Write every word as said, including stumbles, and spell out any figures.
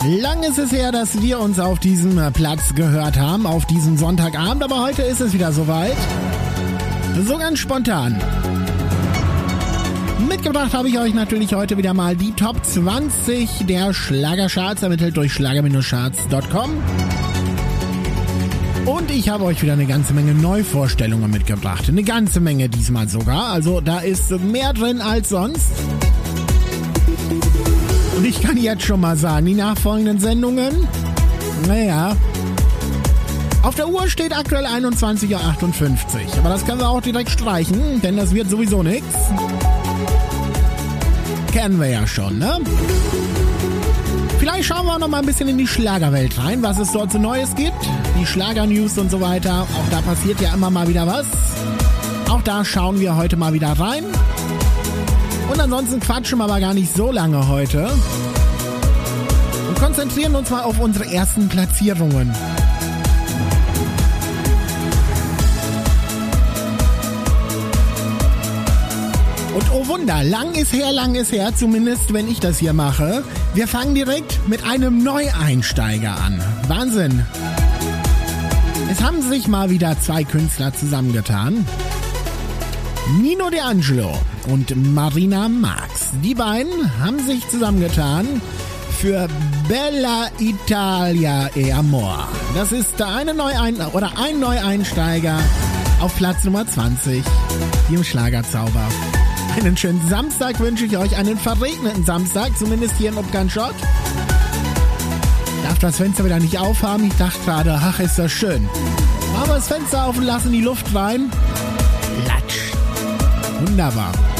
Lang ist es her, dass wir uns auf diesem Platz gehört haben, auf diesem Sonntagabend, aber heute ist es wieder soweit. So ganz spontan. Mitgebracht habe ich euch natürlich heute wieder mal die Top zwanzig der Schlagercharts, ermittelt durch schlager Charts Punkt com. Und ich habe euch wieder eine ganze Menge Neuvorstellungen mitgebracht. Eine ganze Menge diesmal sogar. Also da ist mehr drin als sonst. Und ich kann jetzt schon mal sagen, die nachfolgenden Sendungen, naja, auf der Uhr steht aktuell einundzwanzig Uhr achtundfünfzig. Aber das können wir auch direkt streichen, denn das wird sowieso nichts. Kennen wir ja schon, ne? Vielleicht schauen wir auch noch mal ein bisschen in die Schlagerwelt rein, was es dort so Neues gibt. Die Schlager-News und so weiter. Auch da passiert ja immer mal wieder was. Auch da schauen wir heute mal wieder rein. Und ansonsten quatschen wir aber gar nicht so lange heute. Und konzentrieren uns mal auf unsere ersten Platzierungen. Und oh Wunder, lang ist her, lang ist her, zumindest wenn ich das hier mache. Wir fangen direkt mit einem Neueinsteiger an. Wahnsinn. Es haben sich mal wieder zwei Künstler zusammengetan. Nino D'Angelo und Marina Marx. Die beiden haben sich zusammengetan für Bella Italia e Amor. Das ist eine Neuein- oder ein Neueinsteiger auf Platz Nummer zwanzig hier im Schlagerzauber. Einen schönen Samstag wünsche ich euch, einen verregneten Samstag, zumindest hier in Upganschott. Darf das Fenster wieder nicht aufhaben? Ich dachte gerade, ach, ist das schön. Machen wir das Fenster auf und lassen die Luft rein. Latsch. Wunderbar.